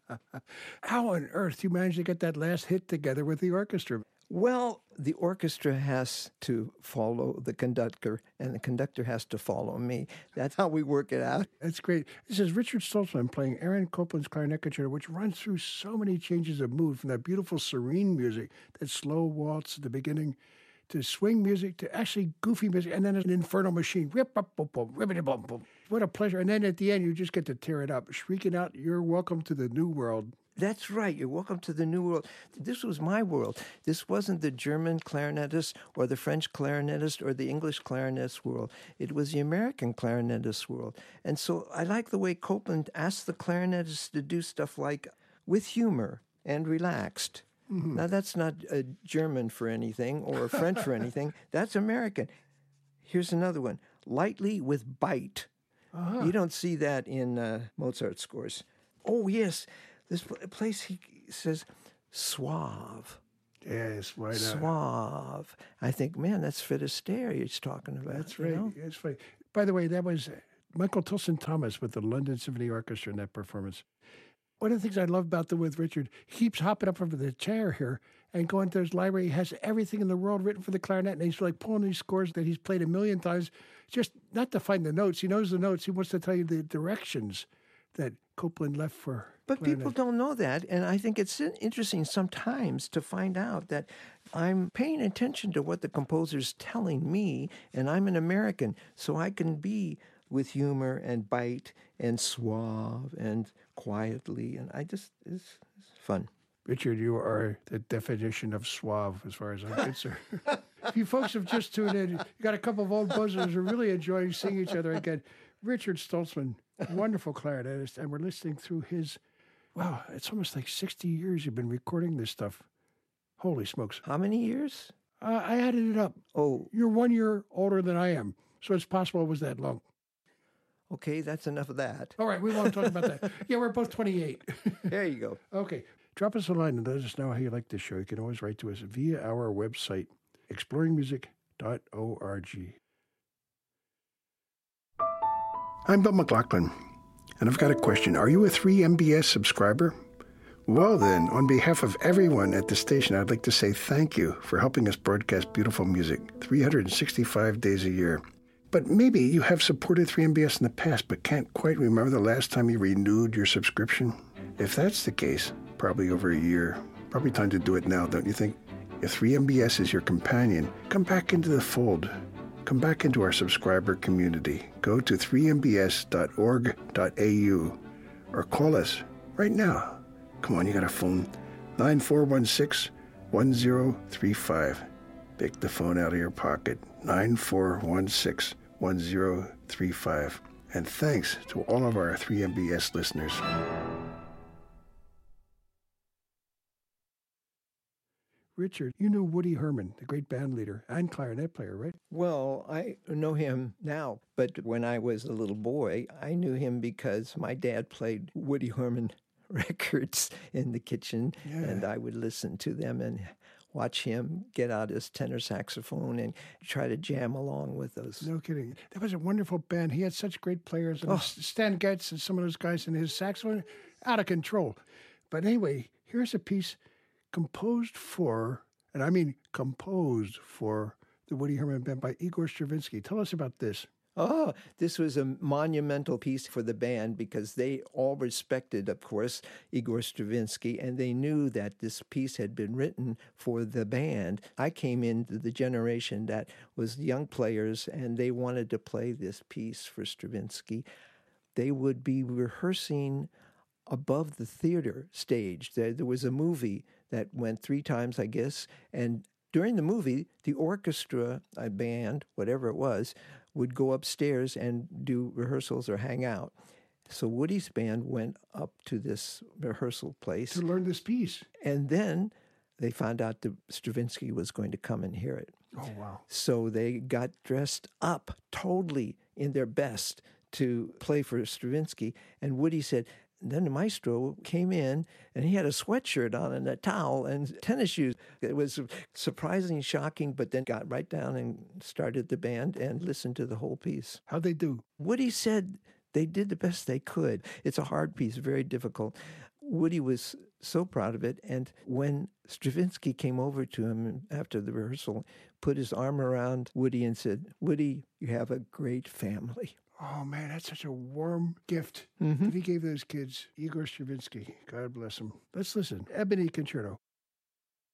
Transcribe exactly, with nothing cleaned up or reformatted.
How on earth do you manage to get that last hit together with the orchestra? Well, the orchestra has to follow the conductor, and the conductor has to follow me. That's how we work it out. That's great. This is Richard Stoltzman playing Aaron Copland's Clarinet Concerto, which runs through so many changes of mood, from that beautiful serene music, that slow waltz at the beginning, to swing music, to actually goofy music, and then an infernal machine. Rip, up, boom, boom, ribbity, boom, boom. What a pleasure. And then at the end, you just get to tear it up, shrieking out, "You're welcome to the new world." That's right. You're welcome to the new world. This was my world. This wasn't the German clarinetist or the French clarinetist or the English clarinetist world. It was the American clarinetist world. And so I like the way Copland asked the clarinetist to do stuff like with humor and relaxed. Mm-hmm. Now, that's not uh, German for anything or French for anything. That's American. Here's another one. Lightly with bite. Uh-huh. You don't see that in uh, Mozart scores. Oh, yes. This place, he says, suave. Yes, why not? Suave. I think, man, that's Fred Astaire he's talking about. That's right. You know? That's right. By the way, that was Michael Tilson Thomas with the London Symphony Orchestra in that performance. One of the things I love about the with Richard, he keeps hopping up from the chair here and going to his library. He has everything in the world written for the clarinet, and he's like pulling these scores that he's played a million times, just not to find the notes. He knows the notes. He wants to tell you the directions that Copland left for But clarinet. People don't know that, and I think it's interesting sometimes to find out that I'm paying attention to what the composer's telling me, and I'm an American, so I can be with humor and bite and suave and quietly, and I just, it's, it's fun. Richard, you are the definition of suave as far as I'm concerned. If you folks have just tuned in, you got a couple of old buzzers who are really enjoying seeing each other again. Richard Stoltzman, wonderful clarinetist, and we're listening through his, wow, it's almost like sixty years you've been recording this stuff. Holy smokes. How many years? Uh, I added it up. Oh. You're one year older than I am, so it's possible it was that long. Okay, that's enough of that. All right, we won't talk about that. Yeah, we're both twenty-eight. There you go. Okay. Drop us a line and let us know how you like this show. You can always write to us via our website, exploring music dot org. I'm Bill McLaughlin, and I've got a question. Are you a three M B S subscriber? Well then, on behalf of everyone at the station, I'd like to say thank you for helping us broadcast beautiful music three hundred sixty-five days a year. But maybe you have supported three M B S in the past, but can't quite remember the last time you renewed your subscription. If that's the case, probably over a year. Probably time to do it now, don't you think? If three M B S is your companion, come back into the fold. Come back into our subscriber community. Go to three m b s dot org dot a u or call us right now. Come on, you got a phone. nine four one six, one zero three five. Pick the phone out of your pocket. nine four one six, one zero three five. And thanks to all of our three M B S listeners. Richard, you knew Woody Herman, the great band leader and clarinet player, right? Well, I know him now, but when I was a little boy, I knew him because my dad played Woody Herman records in the kitchen, yeah. And I would listen to them and watch him get out his tenor saxophone and try to jam along with those. No kidding. That was a wonderful band. He had such great players. And oh. Stan Getz and some of those guys in his saxophone, out of control. But anyway, here's a piece composed for, and I mean composed for, the Woody Herman Band by Igor Stravinsky. Tell us about this. Oh, this was a monumental piece for the band because they all respected, of course, Igor Stravinsky, and they knew that this piece had been written for the band. I came into the generation that was young players, and they wanted to play this piece for Stravinsky. They would be rehearsing above the theater stage. There, there was a movie that went three times, I guess, and during the movie, the orchestra, a band, whatever it was, would go upstairs and do rehearsals or hang out. So Woody's band went up to this rehearsal place. To learn this piece. And then they found out that Stravinsky was going to come and hear it. Oh, wow. So they got dressed up totally in their best to play for Stravinsky. And Woody said, then the maestro came in, and he had a sweatshirt on and a towel and tennis shoes. It was surprisingly shocking, but then got right down and started the band and listened to the whole piece. How'd they do? Woody said they did the best they could. It's a hard piece, very difficult. Woody was so proud of it. And when Stravinsky came over to him after the rehearsal, put his arm around Woody and said, "Woody, you have a great family." Oh, man, that's such a warm gift Mm-hmm. that he gave those kids. Igor Stravinsky, God bless him. Let's listen. Ebony Concerto.